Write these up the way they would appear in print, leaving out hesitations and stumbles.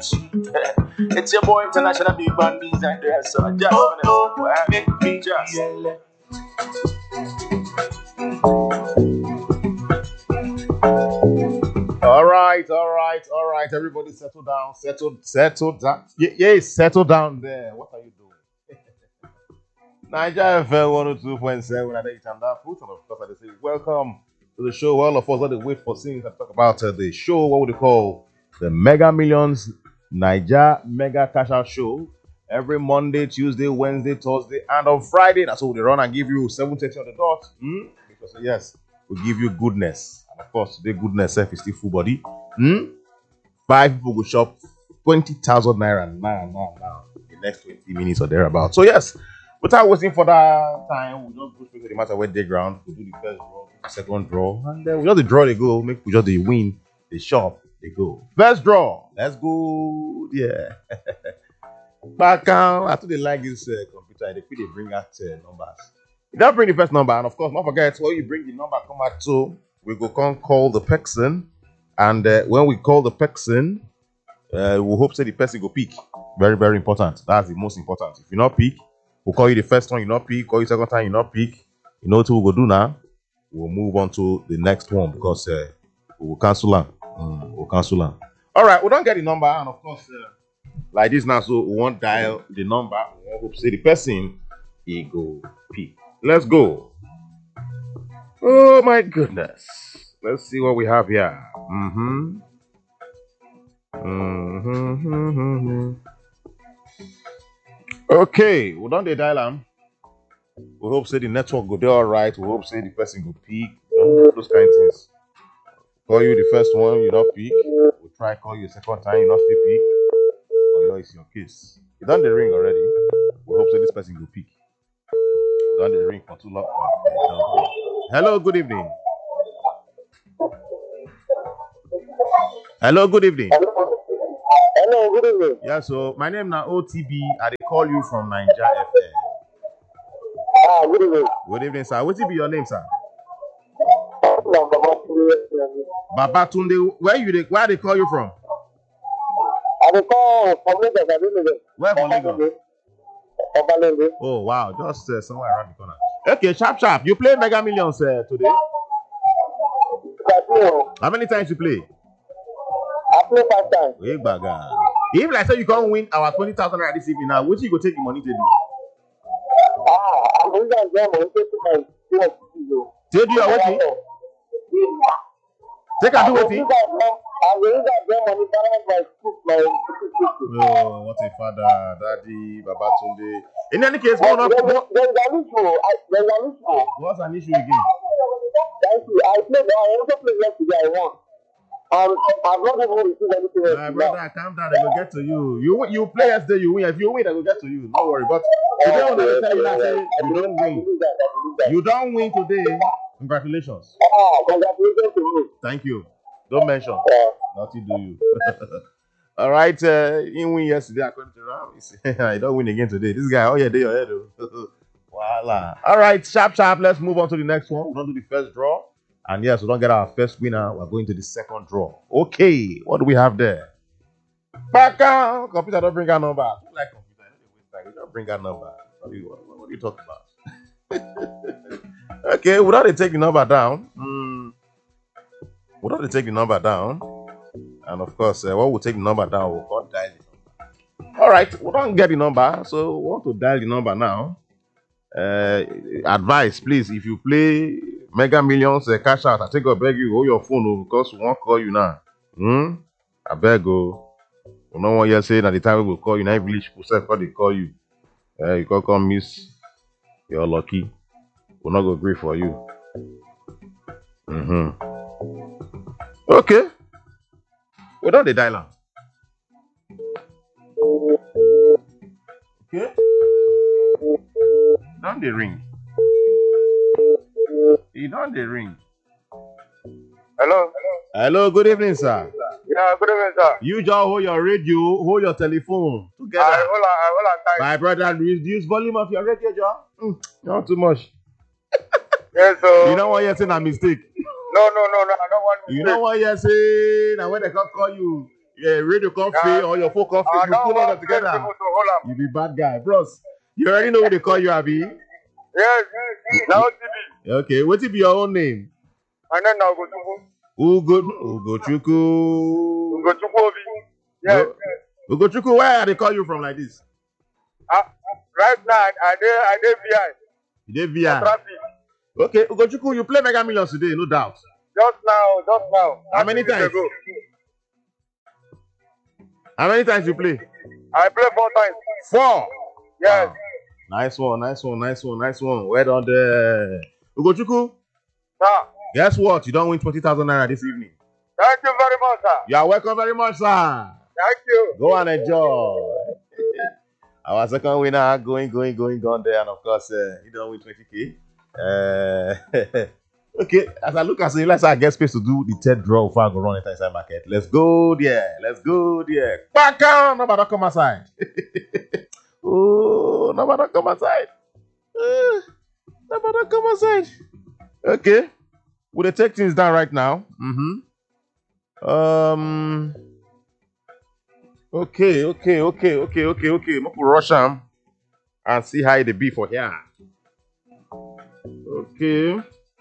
It's your boy International Big Band Bees and there, so just wanna make me just. All right. Everybody settle down. Settle down. Settle down there. What are you doing? Niger FM 102.7. I think it's that food. And of course, I say welcome to the show. All of us that wait for scenes and talk about the show. What would you call the Mega Millions Niger Mega Cash Out Show? Every Monday, Tuesday, Wednesday, Thursday, and on Friday. That's what they run and give you 7:30 on the dot. Because yes, we give you goodness. And of course, today goodness self is still full body. 5 people will shop 20,000 naira now. The next 20 minutes or thereabout. So yes, without waiting for that time, we just go straight to the matter where they ground. We do the first draw, the second draw, and then we just the draw they go. Make we just the win, the shop they go. First draw, let's go. Yeah. Back I think they like this computer. They feel they bring out numbers. You don't bring the first number, and of course, don't forget when you bring the number come out to, we go call the person, and when we call the person, we hope say the person go pick. Very very important. That's the most important. If you not pick, we'll call you the first time you not pick. Call you second time you not pick. You know what we'll go do now? We'll move on to the next one because we will cancel them. We'll cancel them. All right, we don't get the number, and of course. Like this now, so we won't dial the number. We won't hope to see the person. He go pick. Let's go. Oh my goodness. Let's see what we have here. Okay, we done the dial am. We hope say the network go there all right. We hope say the person go pick. Those kind of things. Call you the first one, you not pick. We try call you the second time, you not still pick. It's your case. You done the ring already. We hope so this person will pick. Done the ring for too long. Hello, good evening. Hello, good evening. Hello, good evening. Yeah, so my name is OTB. I dey call you from Niger FM. Good evening. Good evening, sir. What will be your name, sir? Babatunde. Where they call you from? I call from Lagos. Where from Lagos? Oh wow, just somewhere around the corner. Okay, sharp. You play Mega Millions today? How many times you play? I play 5 times. Hey, baga. If like say you can't win our 20,000 naira this evening now, what you go take the money to do? I'm going to get money to do. Take do your what? Take and do what? I'm going to get money balance my Oh, what a father, daddy, Babatunde. In any case, there's an issue. What's an issue again? Thank you. I also played yesterday. I won. I've not even received anything. My brother, calm down. They will get to you. You play yesterday, you win. If you win, they will get to you. Don't worry. But today, when I tell you that you don't win, you don't win today. Congratulations. Congratulations to you. Thank you. Don't mention. Nothing do you. All right. He win yesterday according to Ram. He don't win again today. This guy, they your head. Voila. All right. Sharp. Let's move on to the next one. We're going to do the first draw. And yes, we don't get our first winner. We're going to the second draw. Okay. What do we have there? Back out. Computer don't bring our number. I don't like computer. You don't bring our number. What are you talking about? Okay. Without they take the number down. Without they take the number down. And of course, what we'll take the number down, we'll call dial the number. All right, we don't get the number, so we want to dial the number now. Advice, please, if you play Mega Millions cash out, I take a beg you, hold your phone because we won't call you now. I beg you. We don't want you to say that the time we will call you, now village people they call you. You can come miss. You're lucky. We're not gonna agree for you. Okay. We don't the dial. Okay. Don't the ring. You don't the ring. Hello, good evening, sir. Yeah, good evening, sir. You just hold your radio, hold your telephone together. Hold on. My brother, reduce volume of your radio, Joe. Not too much. Yes, so. You know what you're saying? A mistake. No. I don't want to. You know what you're saying? And when they come call you radio coffee or your phone coffee, I you don't pull all want them to get together. people to hold up. You be bad guy, bros. You already know what they call you, Abi. Yes, now TV. Okay, what be your own name? And then now go Ugochukwu. to Obi. Yes. Ugochukwu, where they call you from like this? Right now, I did VI. You did VI. Traffic. Okay, Ugochukwu, you play Mega Millions today, no doubt. Just now. How many times? Ago. How many times you play? I play 4 times. 4. Yes. Wow. Nice one. Well done there. Ugochukwu, Sir. guess what? You don't win 20,000 naira this evening. Thank you very much, sir. You are welcome very much, sir. Thank you. Go and enjoy. Our second winner going there, and of course, he don't win 20K. Okay, as I look at it, let's get space to do the third draw before I go run inside market. Let's go there. Back on, nobody come aside. Oh, nobody come aside. Okay, we'll take things down right now. Okay. Make we rush am and see how it be for here. Okay.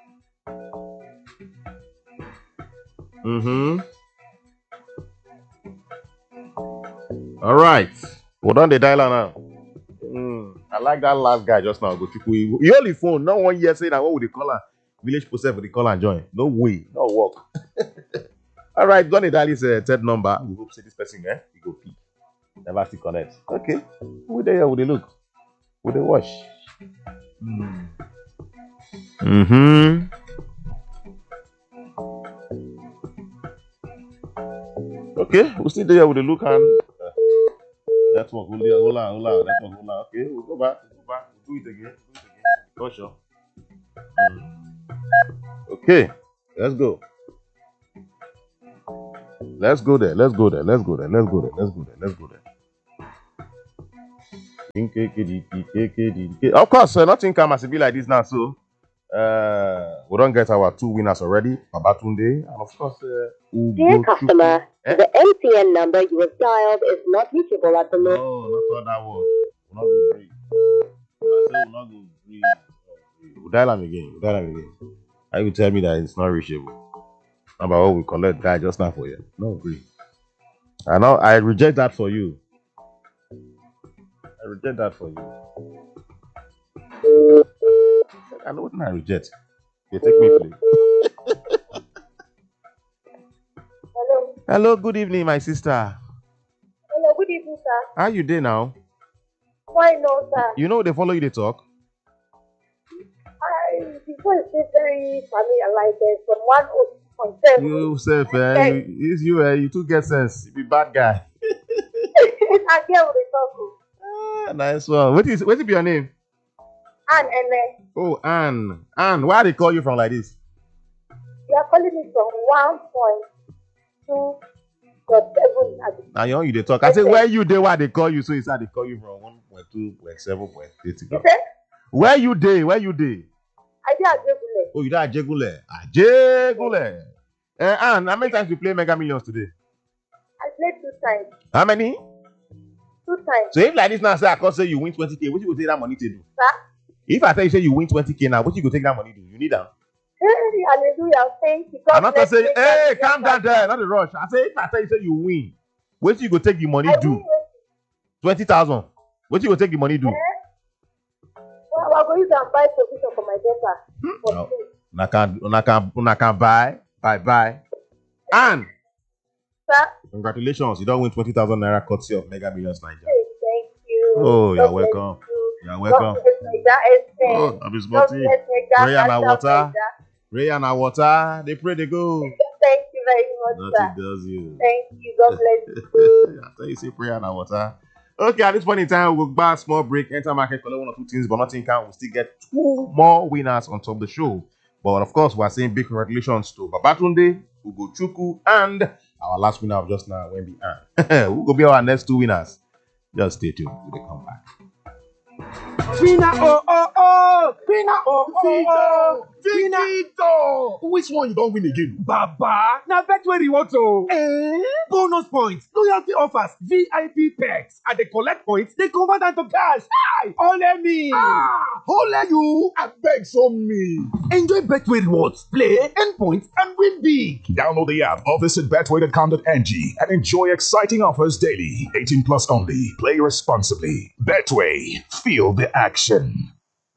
All right. Well done the dialer now. I like that last guy just now. Ugochukwu. He only phone. No one yet say that what would they call her? Village post for the call and join. No way. No work. All right. Gonna dial his third number. We hope say this person he go pick. Never still connect. Okay. Who there? Would they look? Would they wash? Okay, we'll still there with the look and that one. Hold on. That one, hold on. Okay, we'll go back. We'll do it again. For sure. Okay, let's go. Let's go there. Of course, nothing can must be like this now. So, we don't get our 2 winners already. Babatunde, and of course, Dear customer, the MTN number you have dialed is not reachable at the moment. No, not all that word. We're not going to break. I said we're not going to break. We'll dial them again. I will tell me that it's not reachable. Number what we collect guy just now for you. No agree. I reject that for you. I know what I reject. You take me, please. Hello, good evening, my sister. Hello, good evening, sir. How you doing now? Why no, sir? You know they follow you, they talk. Before it's very familiar, like there's from 107. You self, it's you, you too get sense. You be bad guy. I get what they talk. Nice one. What is your name? Anne. Oh, Anne. Anne, why they call you from like this? You are calling me from 1.2.7. Now you they talk. I say where you there? Why they call you? So it's how they call you from 1.2.7.8. Where you there? I did Ajegule. Oh, you did Ajegule. Anne, how many times you play Mega Millions today? I played 2 times. How many? 2 times. So if like this now say I can say you win 20K, what you go take that money to do? Sir? If I tell you say you win 20K now, what you go take that money to do? You need that. Hey, hallelujah, thank you. I'm not gonna say, hey, calm down there, not the rush. I say if I tell you say you win, what you go take the money do? 20,000. What you go take the money do? Well, I'm going to buy provision for my daughter. Una can buy. And Sir? congratulations, you don't win 20,000 naira courtesy of Mega Millions Nigeria. Thank you. Oh, you're welcome. You're welcome. Oh, I'm just Prayer and water. They pray, they go. Thank you very much, sir. Nothing does you. Thank you. God bless you. I tell you, say prayer and water. Okay, at this point in time, we'll go back, small break, enter market, collect 1 or 2 things, but nothing can. We'll still get 2 more winners on top of the show. But of course, we're saying big congratulations to Babatunde, Ugochukwu, and our last winner of just now, Wemby Ann. Who will be our next 2 winners? Just stay tuned till they come back. Winner, oh, oh, oh! Winner, oh, oh, oh! Victor! Which one you don't win again? Baba, now bet where you want to. Bonus points, loyalty offers, VIP perks, and they collect points, they convert them to cash. Hi, only me. Holla you! I beg so me. Enjoy Betway rewards, play, earn points, and win big. Download the app or visit betway.com.ng and enjoy exciting offers daily. 18 plus only. Play responsibly. Betway. Feel the action.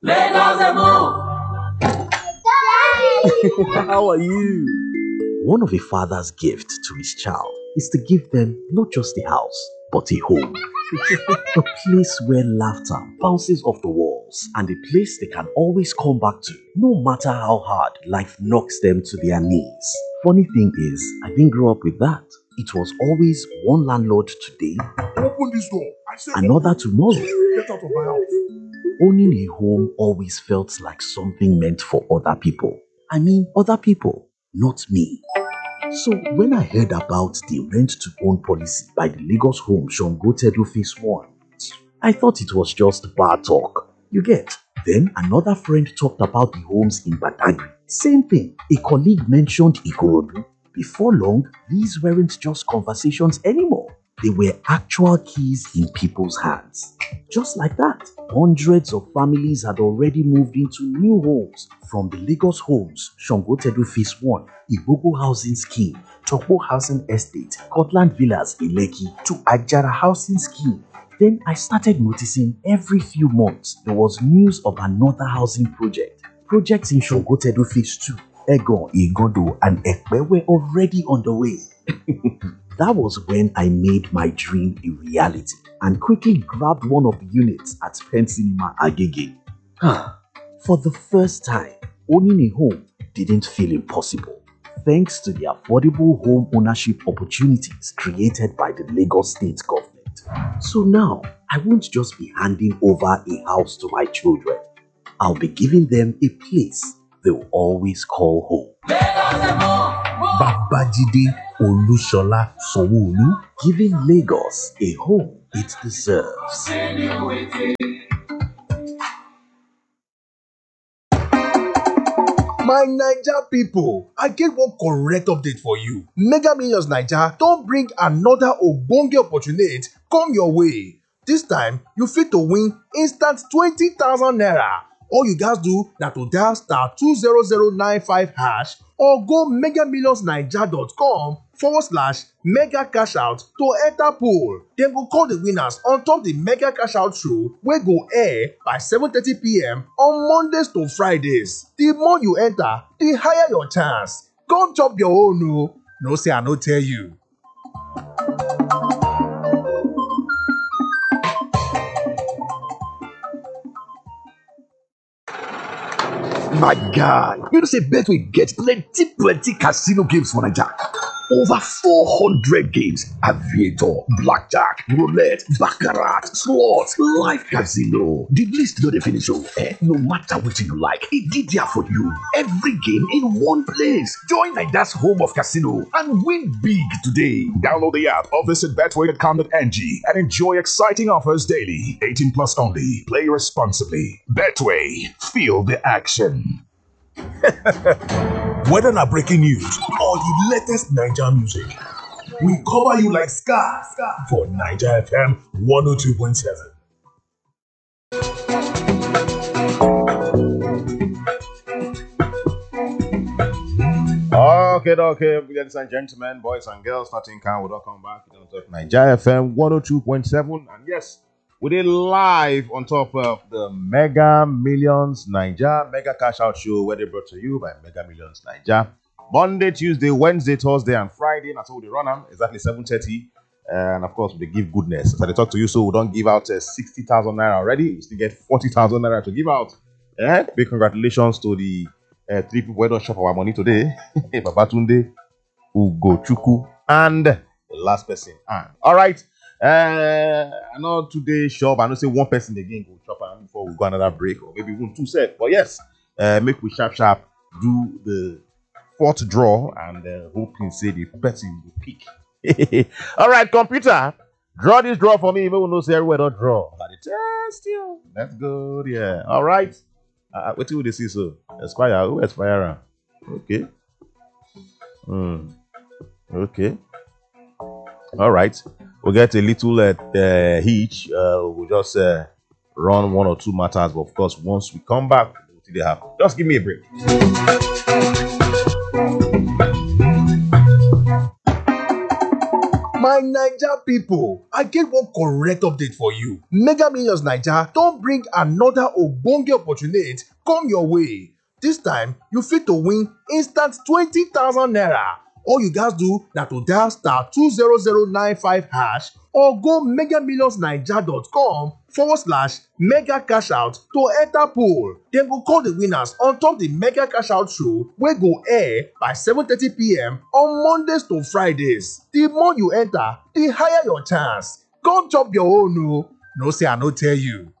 How are you? One of a father's gifts to his child is to give them not just a house, but a home. A place where laughter bounces off the walls and a place they can always come back to, no matter how hard life knocks them to their knees. Funny thing is, I didn't grow up with that. It was always one landlord today, Open this door. I said another tomorrow. get out of my house. Owning a home always felt like something meant for other people. I mean, other people, not me. So when I heard about the rent-to-own policy by the Lagos Home Shongotedu Phase 1, I thought it was just bad talk. You get? Then another friend talked about the homes in Badagry. Same thing. A colleague mentioned Ikorodu. Before long, these weren't just conversations anymore. They were actual keys in people's hands. Just like that, hundreds of families had already moved into new homes from the Lagos Homes, Shongotedu Phase 1, Ibogo Housing Scheme, Chokbo Housing Estate, Cortland Villas in Lekki to Ajara Housing Scheme. Then I started noticing every few months there was news of another housing project. Projects in Shongotedu Phase 2, Egon, Igodo, and Ekpe were already on the way. That was when I made my dream a reality and quickly grabbed one of the units at Penn Cinema Agege. For the first time, owning a home didn't feel impossible, thanks to the affordable home ownership opportunities created by the Lagos State government. So now, I won't just be handing over a house to my children. I'll be giving them a place they'll always call home. Babajide Olushola Sanwo-Olu, giving Lagos a home it deserves. My Naija people, I get one correct update for you. Mega Millions Naija don bring another ogbonge opportunity come your way. This time, you fit to win instant 20,000 naira. All you guys do na to dial star 20095 hash or go megamillionsnaija.com/mega cash out to enter pool. Dem go call the winners on top the mega cash out show wey go air by 7:30 p.m. on Mondays to Fridays. The more you enter, the higher your chance. Come chop your own o. No say I no tell you. My guy, you know say Betway get plenty casino games for Naija. Over 400 games: aviator, blackjack, roulette, baccarat, slots, live casino. The list no dey finish o. No matter wetin you like, e dey there for you. Every game in one place. Join Naija's home of casino and win big today. Download the app or visit betway.com.ng and enjoy exciting offers daily. 18 plus only. Play responsibly. Betway. Feel the action. Whether na breaking news or the latest Naija music, we cover you like Scar for Naija FM 102.7. Okay, ladies and gentlemen, boys and girls, starting count, we'll come back on top of Naija FM 102.7. And yes, we did live on top of the Mega Millions Naija Mega Cash Out Show, where they brought to you by Mega Millions Naija. Monday, Tuesday, Wednesday, Thursday, and Friday. That's how we run them. Exactly 7:30. And of course, we give goodness. So they talk to you, so we don't give out 60,000 naira already. We still get 40,000 naira to give out. Big congratulations to the 3 people who don't shop our money today. Babatunde, Ugochukwu, and the last person. All right. I know today shop. I know say one person again go chop am before we go another break, or maybe even two set. But yes, make we sharp do the fourth draw and hoping say the person will pick. All right, computer, draw this draw for me. Even no say everywhere don't draw. But the test you. Let's go. Yeah. All right. What do you see so? Expire. Who expire? Okay. Okay. All right. We'll get a little hitch. We'll just run one or two matters. But of course, once we come back, we'll see they have. Just give me a break. My Naija people, I get one correct update for you. Mega Millions Naija don bring another ogbonge opportunity come your way. This time, you fit to win instant 20,000 naira. All you guys do na to dial star 20095 hash or go megamillionsnaija.com/mega cash out to enter pool. Dem go call the winners on top the mega cash out show wey go air by 7:30 p.m. on Mondays to Fridays. The more you enter, the higher your chance. Come chop your own o. No say I no tell you.